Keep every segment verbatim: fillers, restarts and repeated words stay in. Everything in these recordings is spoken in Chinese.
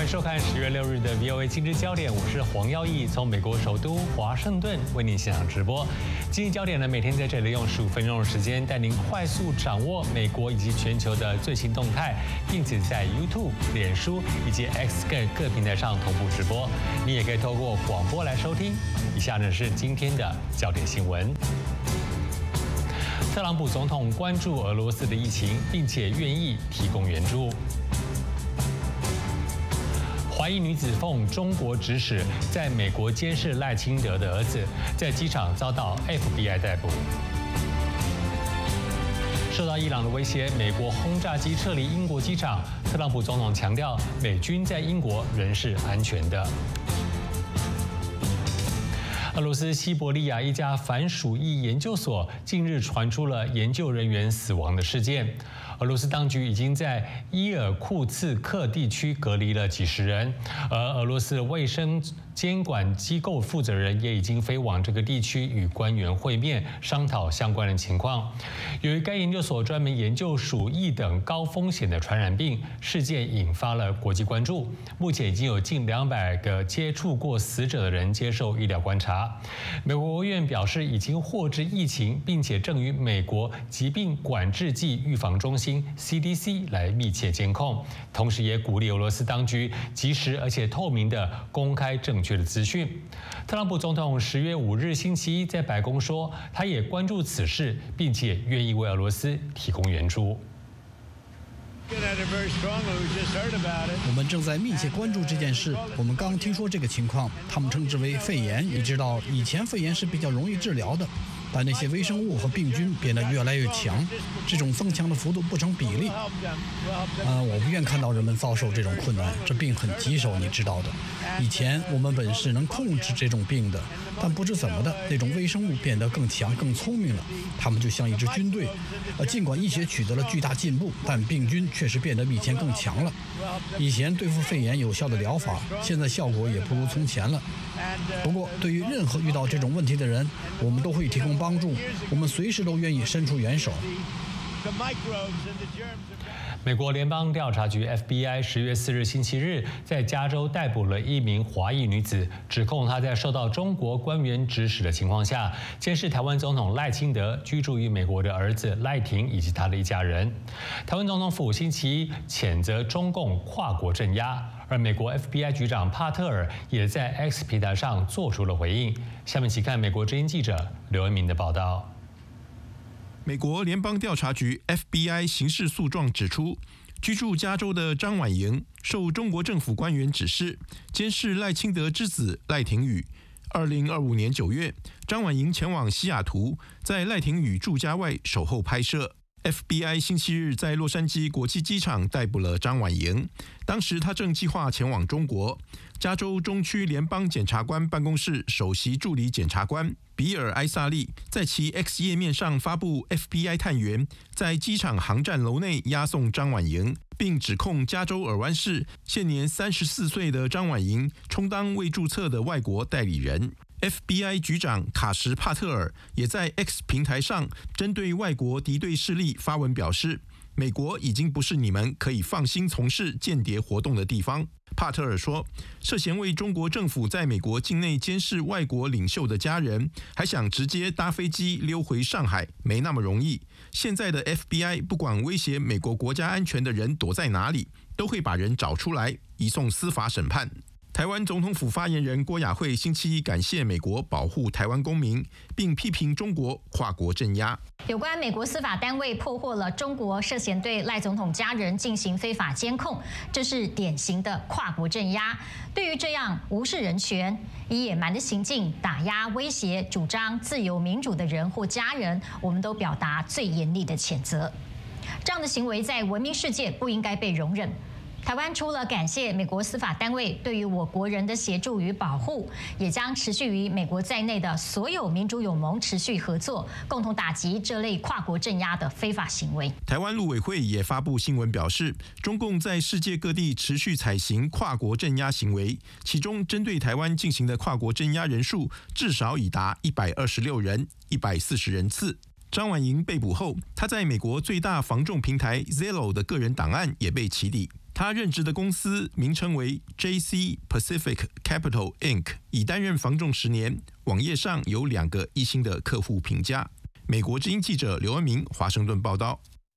迎收看十月六日的 V O A 今日焦点，我是黄耀义，从美国首都华盛顿为您现场直播。今日焦点呢，每天在这里用十五分钟的时间，带您快速掌握美国以及全球的最新动态，并且在 YouTube、脸书以及 X 各各平台上同步直播。你也可以透过广播来收听。以下呢是今天的焦点新闻。特朗普总统关注俄罗斯的疫情，并且愿意提供援助。怀疑女子奉中国指使，在美国监视赖清德的儿子，在机场遭到 F B I 逮捕。受到伊朗的威胁，美国轰炸机撤离英国机场。特朗普总统强调，美军在英国仍是安全的。俄罗斯西伯利亚一家反鼠疫研究所近日传出了研究人员死亡的事件。俄罗斯当局已经在伊尔库茨克地区隔离了几十人，而俄罗斯卫生监管机构负责人也已经飞往这个地区与官员会面，商讨相关的情况。由于该研究所专门研究鼠疫等高风险的传染病，事件引发了国际关注。目前已经有近两百个接触过死者的人接受医疗观察。美国国务院表示，已经获知疫情，并且正与美国疾病管制暨预防中心 C D C 来密切监控，同时也鼓励俄罗斯当局及时而且透明地公开正确的资讯。特朗普总统十月五日星期一在白宫说，他也关注此事，并且愿意为俄罗斯提供援助。 我们正在密切关注这件事。我们刚听说这个情况，他们称之为肺炎。你知道，以前肺炎是比较容易治疗的，但那些微生物和病菌变得越来越强，这种增强的幅度不成比例。呃，我不愿看到人们遭受这种困难，这病很棘手，你知道的。以前我们本是能控制这种病的，但不知怎么的，那种微生物变得更强、更聪明了。它们就像一支军队。呃，尽管医学取得了巨大进步，但病菌确实变得比以前更强了。以前对付肺炎有效的疗法，现在效果也不如从前了。不过，对于任何遇到这种问题的人，我们都会提供帮助，我们随时都愿意伸出援手。 美国联邦调查局 F B I 十月四日星期日在加州逮捕了一名华裔女子，指控她在受到中国官员指使的情况下，监视台湾总统赖清德居住于美国的儿子赖廷以及他的一家人。台湾总统府星期一谴责中共跨国镇压，而美国 F B I 局长帕特尔也在 X 平台上做出了回应。下面请看美国之音记者刘恩明的报道。 美国联邦调查局 F B I 刑事诉状指出，居住加州的张婉莹受中国政府官员指示，监视赖清德之子赖廷宇。二零二五年九月，张婉莹前往西雅图，在赖廷宇住家外守候拍摄。F B I 星期日在洛杉矶国际机场逮捕了张婉莹，当时她正计划前往中国。加州中区联邦检察官办公室首席助理检察官比尔·埃萨利在其 X 页面上发布 F B I 探员在机场航站楼内押送张婉莹，并指控加州尔湾市现年三十四岁的张婉莹充当未注册的外国代理人。F B I 局长卡什·帕特尔也在 X 平台上针对外国敌对势力发文表示，美国已经不是你们可以放心从事间谍活动的地方。帕特尔说，涉嫌为中国政府在美国境内监视外国领袖的家人，还想直接搭飞机溜回上海，没那么容易。现在的 F B I 不管威胁美国国家安全的人躲在哪里，都会把人找出来，移送司法审判。台湾总统府发言人郭雅慧星期一感谢美国保护台湾公民，并批评中国跨国镇压。 有关美国司法单位破获了中国涉嫌对赖总统家人进行非法监控，这是典型的跨国镇压。对于这样无视人权、以野蛮的行径打压、威胁主张自由民主的人或家人，我们都表达最严厉的谴责。这样的行为在文明世界不应该被容忍。台湾除了感谢美国司法单位对于我国人的协助与保护，也将持续与美国在内的所有民主友盟持续合作，共同打击这类跨国镇压的非法行为。 台湾陆委会也发布新闻表示，中共在世界各地持续采行跨国镇压行为，其中针对台湾进行的跨国镇压人数至少已达一百二十六人、一百四十人次。张婉莹被捕后，她在美国最大房仲平台 Zillow 的个人档案也被起底。 他任职的公司名称为 J C Pacific Capital Incorporated， 已担任房仲十年，网页上有两个一星的客户评价。美国之音记者刘恩明华盛顿报道。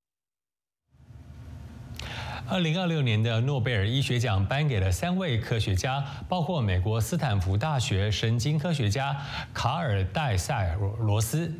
二零二六年的诺贝尔医学奖颁给了三位科学家，包括美国斯坦福大学神经科学家卡尔戴塞罗斯。